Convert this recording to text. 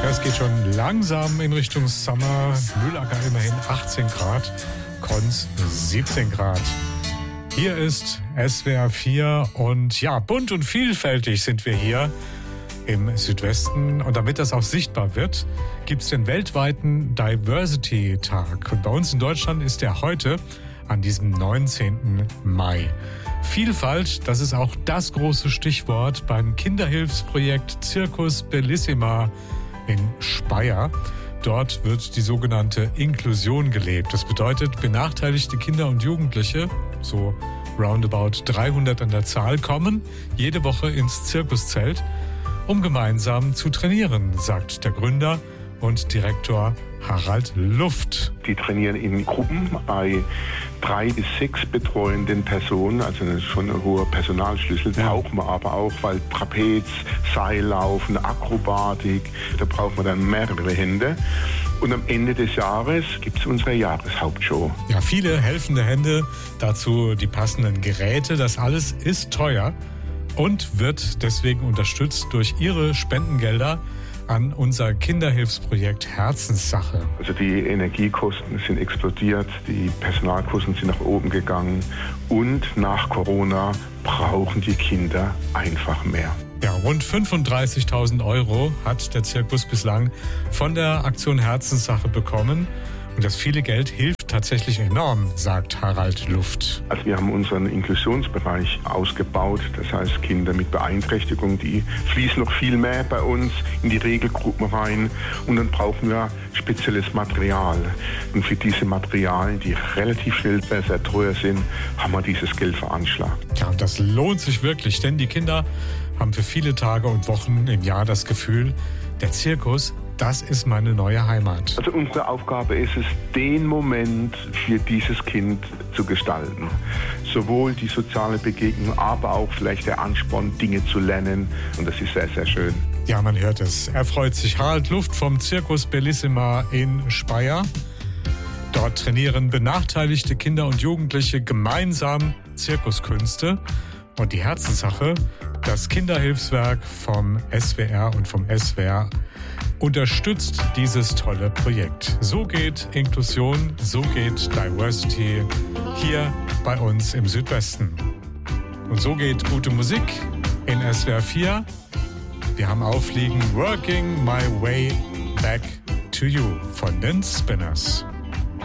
Es geht schon langsam in Richtung Sommer. Mühlacker immerhin 18 Grad, Konz 17 Grad. Hier ist SWR 4 und ja, bunt und vielfältig sind wir hier im Südwesten. Und damit das auch sichtbar wird, gibt es den weltweiten Diversity-Tag. Und bei uns in Deutschland ist der heute an diesem 19. Mai. Vielfalt, das ist auch das große Stichwort beim Kinderhilfsprojekt Circus Bellissima in Speyer. Dort wird die sogenannte Inklusion gelebt. Das bedeutet, benachteiligte Kinder und Jugendliche, so roundabout 300 an der Zahl, kommen jede Woche ins Zirkuszelt, um gemeinsam zu trainieren, sagt der Gründer und Direktor Harald Luft. Die trainieren in Gruppen bei 3 bis 6 betreuenden Personen, also das ist schon ein hoher Personalschlüssel. Braucht man aber auch, weil Trapez, Seillaufen, Akrobatik, da braucht man dann mehrere Hände. Und am Ende des Jahres gibt es unsere Jahreshauptshow. Ja, viele helfende Hände, dazu die passenden Geräte. Das alles ist teuer und wird deswegen unterstützt durch Ihre Spendengelder an unser Kinderhilfsprojekt Herzenssache. Also die Energiekosten sind explodiert, die Personalkosten sind nach oben gegangen und nach Corona brauchen die Kinder einfach mehr. Ja, rund 35.000 € hat der Zirkus bislang von der Aktion Herzenssache bekommen. Und das viele Geld hilft tatsächlich enorm, sagt Harald Luft. Also wir haben unseren Inklusionsbereich ausgebaut. Das heißt, Kinder mit Beeinträchtigung, die fließen noch viel mehr bei uns in die Regelgruppen rein. Und dann brauchen wir spezielles Material. Und für diese Materialien, die relativ schnell sehr teuer sind, haben wir dieses Geld veranschlagt. Ja, und das lohnt sich wirklich, denn die Kinder haben für viele Tage und Wochen im Jahr das Gefühl, der Zirkus, das ist meine neue Heimat. Also unsere Aufgabe ist es, den Moment für dieses Kind zu gestalten. Sowohl die soziale Begegnung, aber auch vielleicht der Ansporn, Dinge zu lernen. Und das ist sehr, sehr schön. Ja, man hört es. Er freut sich. Harald Luft vom Circus Bellissima in Speyer. Dort trainieren benachteiligte Kinder und Jugendliche gemeinsam Zirkuskünste. Und die Herzenssache, das Kinderhilfswerk vom SWR und vom SWR, unterstützt dieses tolle Projekt. So geht Inklusion, so geht Diversity hier bei uns im Südwesten. Und so geht gute Musik in SWR 4. Wir haben aufliegen Working My Way Back to You von den Spinners.